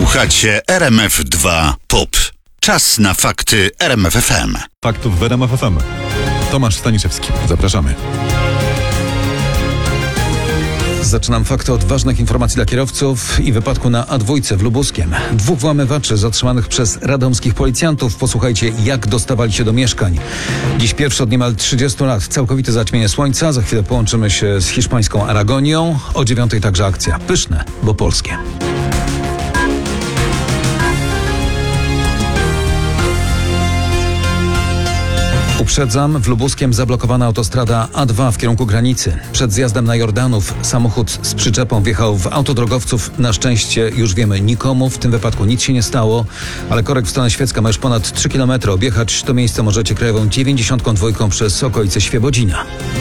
Słuchacie RMF2 POP. Czas na fakty RMF FM. Faktów w RMF FM. Tomasz Staniszewski. Zapraszamy. Zaczynam fakty od ważnych informacji dla kierowców i wypadku na A2 w Lubuskiem. 2 włamywaczy zatrzymanych przez radomskich policjantów. Posłuchajcie, jak dostawali się do mieszkań. Dziś pierwszy od niemal 30 lat całkowite zaćmienie słońca. Za chwilę połączymy się z hiszpańską Aragonią. O 9:00 także akcja. Pyszne, bo polskie. Uprzedzam, w Lubuskiem zablokowana autostrada A2 w kierunku granicy. Przed zjazdem na Jordanów samochód z przyczepą wjechał w autodrogowców. Na szczęście, już wiemy, nikomu w tym wypadku nic się nie stało, ale korek w stronę Świecka ma już ponad 3 km. Objechać to miejsce możecie krajową 92 przez okolice Świebodzina.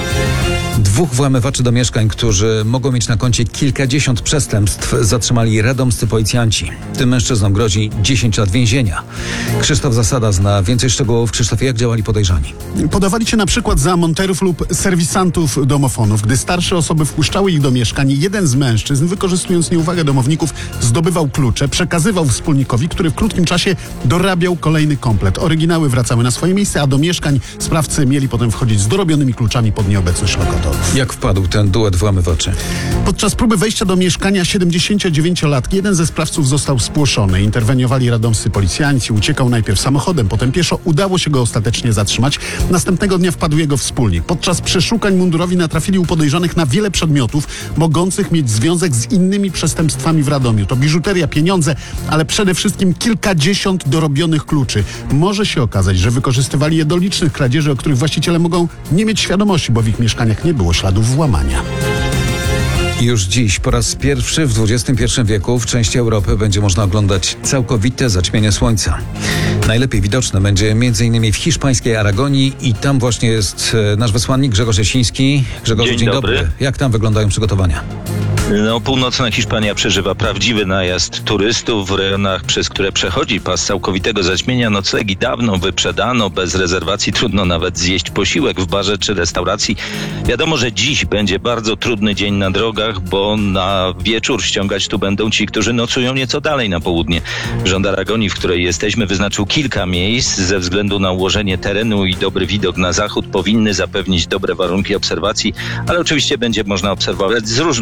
2 włamywaczy do mieszkań, którzy mogą mieć na koncie kilkadziesiąt przestępstw, zatrzymali radomscy policjanci. Tym mężczyznom grozi 10 lat więzienia. Krzysztof Zasada zna więcej szczegółów. Krzysztofie, jak działali podejrzani? Podawali się na przykład za monterów lub serwisantów domofonów. Gdy starsze osoby wpuszczały ich do mieszkań, jeden z mężczyzn, wykorzystując nieuwagę domowników, zdobywał klucze, przekazywał wspólnikowi, który w krótkim czasie dorabiał kolejny komplet. Oryginały wracały na swoje miejsce, a do mieszkań sprawcy mieli potem wchodzić z dorobionymi kluczami pod nieobecność lokatorów. Jak wpadł ten duet włamywaczy? Podczas próby wejścia do mieszkania 79-latki jeden ze sprawców został spłoszony. Interweniowali radomscy policjanci. Uciekał najpierw samochodem, potem pieszo. Udało się go ostatecznie zatrzymać. Następnego dnia wpadł jego wspólnik. Podczas przeszukań mundurowi natrafili u podejrzanych na wiele przedmiotów mogących mieć związek z innymi przestępstwami w Radomiu. To biżuteria, pieniądze, ale przede wszystkim kilkadziesiąt dorobionych kluczy. Może się okazać, że wykorzystywali je do licznych kradzieży, o których właściciele mogą nie mieć świadomości, bo w ich mieszkaniach nie było śladów włamania. Już dziś po raz pierwszy w XXI wieku w części Europy będzie można oglądać całkowite zaćmienie słońca. Najlepiej widoczne będzie m.in. w hiszpańskiej Aragonii i tam właśnie jest nasz wysłannik Grzegorz Jasiński. Grzegorzu, dzień dobry. Jak tam wyglądają przygotowania? Północna Hiszpania przeżywa prawdziwy najazd turystów. W rejonach, przez które przechodzi pas całkowitego zaćmienia, noclegi dawno wyprzedano. Bez rezerwacji trudno nawet zjeść posiłek w barze czy restauracji. Wiadomo, że dziś będzie bardzo trudny dzień na drogach, bo na wieczór ściągać tu będą ci, którzy nocują nieco dalej na południe. Rząd Aragonii, w której jesteśmy, wyznaczył kilka miejsc. Ze względu na ułożenie terenu i dobry widok na zachód powinny zapewnić dobre warunki obserwacji, ale oczywiście będzie można obserwować z różnych